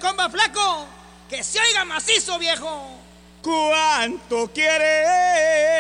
comba flaco, que se oiga macizo, viejo. ¿Cuánto quieres